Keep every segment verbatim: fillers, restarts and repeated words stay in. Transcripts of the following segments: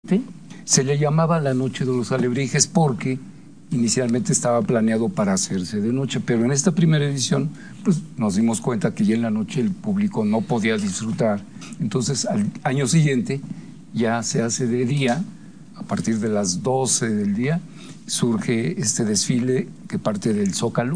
Se le llamaba la Noche de los Alebrijes porque inicialmente estaba planeado para hacerse de noche, pero en esta primera edición pues, nos dimos cuenta que ya en la noche el público no podía disfrutar. Entonces al año siguiente ya se hace de día, a partir de las doce del día surge este desfile que parte del Zócalo,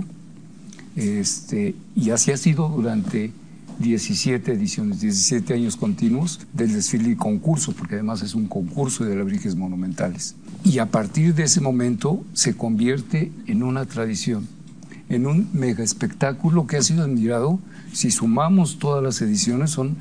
este, y así ha sido durante diecisiete ediciones, diecisiete años continuos del desfile y concurso, porque además es un concurso de alebrijes monumentales. Y a partir de ese momento se convierte en una tradición, en un mega espectáculo que ha sido admirado. Si sumamos todas las ediciones, son,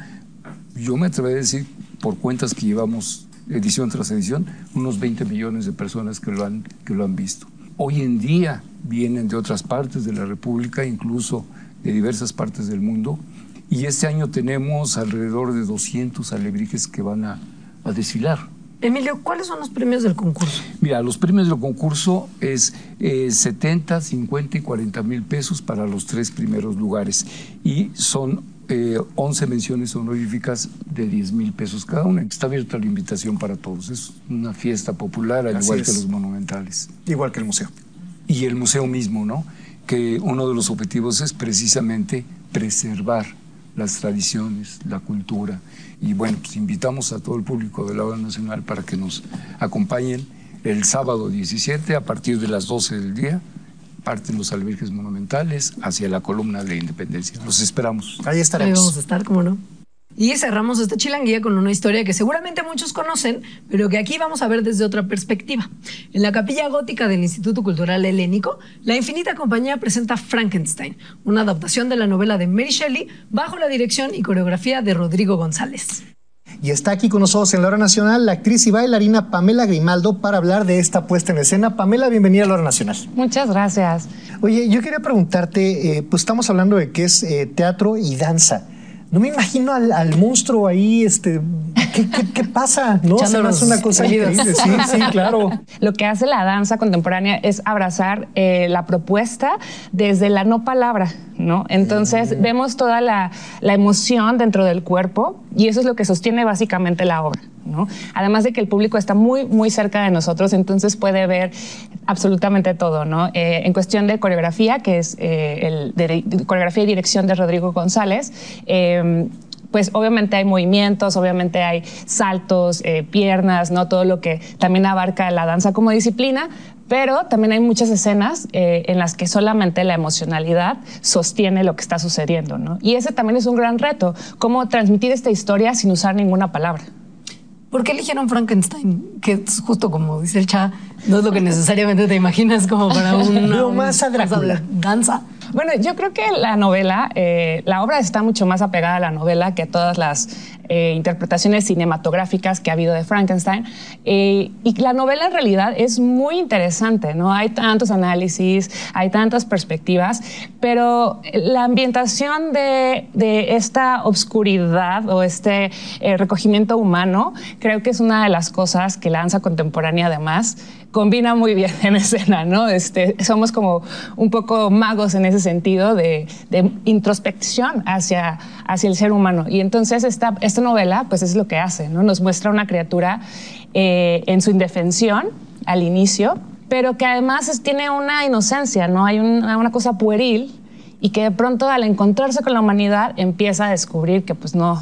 yo me atrevo a decir, por cuentas que llevamos edición tras edición, unos veinte millones de personas que lo han, que lo han visto. Hoy en día vienen de otras partes de la República, incluso de diversas partes del mundo, y este año tenemos alrededor de doscientos alebrijes que van a, a desfilar. Emilio, ¿cuáles son los premios del concurso? Mira, los premios del concurso es eh, setenta, cincuenta y cuarenta mil pesos para los tres primeros lugares, y son eh, once menciones honoríficas de diez mil pesos cada una. Está abierta la invitación para todos. Es una fiesta popular, al Así igual es. que los monumentales. Igual que el museo. Y el museo mismo, ¿no? Que uno de los objetivos es precisamente preservar las tradiciones, la cultura. Y bueno, pues invitamos a todo el público de la Obra Nacional para que nos acompañen el sábado diecisiete a partir de las doce del día. Parten los alebrijes monumentales hacia la columna de la Independencia. Los esperamos. Ahí estaremos. Ahí vamos a estar, ¿cómo no? Y cerramos esta chilanguía con una historia que seguramente muchos conocen, pero que aquí vamos a ver desde otra perspectiva. En la capilla gótica del Instituto Cultural Helénico, la Infinita Compañía presenta Frankenstein, una adaptación de la novela de Mary Shelley bajo la dirección y coreografía de Rodrigo González. Y está aquí con nosotros en la Hora Nacional la actriz y bailarina Pamela Grimaldo para hablar de esta puesta en escena. Pamela, bienvenida a la Hora Nacional. Muchas gracias. Oye, yo quería preguntarte, eh, pues estamos hablando de que es eh, teatro y danza. No me imagino al, al monstruo ahí, este, ¿qué, qué, qué pasa? ¿No? Se me hace una cosa increíble, sí, sí, claro. Lo que hace la danza contemporánea es abrazar eh, la propuesta desde la no palabra, ¿no? Entonces mm. vemos toda la, la emoción dentro del cuerpo y eso es lo que sostiene básicamente la obra, ¿no? Además de que el público está muy, muy cerca de nosotros, entonces puede ver absolutamente todo, ¿no? Eh, en cuestión de coreografía, que es eh, el de, de coreografía y dirección de Rodrigo González, eh, pues obviamente hay movimientos, obviamente hay saltos, eh, piernas, ¿no? Todo lo que también abarca la danza como disciplina, pero también hay muchas escenas eh, en las que solamente la emocionalidad sostiene lo que está sucediendo, ¿no? Y ese también es un gran reto, cómo transmitir esta historia sin usar ninguna palabra. ¿Por qué eligieron Frankenstein? Que es justo como dice el Cha, no es lo que necesariamente te imaginas como para una, lo más a Drácula. Danza. Bueno, yo creo que la novela, eh, la obra está mucho más apegada a la novela que a todas las eh, interpretaciones cinematográficas que ha habido de Frankenstein. Eh, y la novela en realidad es muy interesante, ¿no? Hay tantos análisis, hay tantas perspectivas, pero la ambientación de, de esta obscuridad o este eh, recogimiento humano creo que es una de las cosas que la danza contemporánea además combina muy bien en escena, ¿no? Este, somos como un poco magos en ese sentido de, de introspección hacia, hacia el ser humano. Y entonces esta, esta novela, pues es lo que hace, ¿no? Nos muestra una criatura eh, en su indefensión al inicio, pero que además es, tiene una inocencia, ¿no? Hay una, una cosa pueril y que de pronto al encontrarse con la humanidad empieza a descubrir que pues no,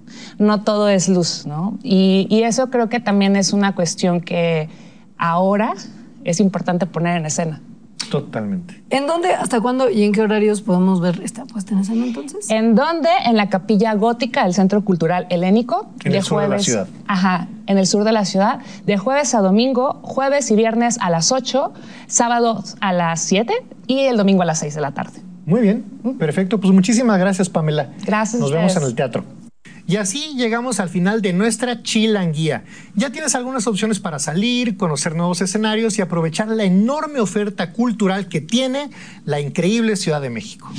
no todo es luz, ¿no? Y, y eso creo que también es una cuestión que ahora es importante poner en escena. Totalmente. ¿En dónde, hasta cuándo y en qué horarios podemos ver esta puesta en escena entonces? ¿En dónde? En la Capilla Gótica del Centro Cultural Helénico. En el sur de la ciudad. Ajá, en el sur de la ciudad. De jueves a domingo, jueves y viernes a las ocho, sábados a las siete y el domingo a las seis de la tarde. Muy bien, perfecto. Pues muchísimas gracias, Pamela. Gracias. Nos vemos en el teatro. Y así llegamos al final de nuestra chilanguía. Ya tienes algunas opciones para salir, conocer nuevos escenarios y aprovechar la enorme oferta cultural que tiene la increíble Ciudad de México.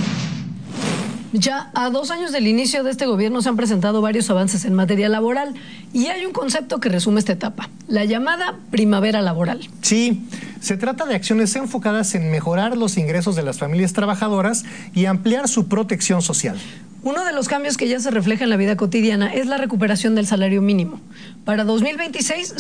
Ya a dos años del inicio de este gobierno se han presentado varios avances en materia laboral y hay un concepto que resume esta etapa, la llamada primavera laboral. Sí, se trata de acciones enfocadas en mejorar los ingresos de las familias trabajadoras y ampliar su protección social. Uno de los cambios que ya se refleja en la vida cotidiana es la recuperación del salario mínimo. Para dos mil veintiséis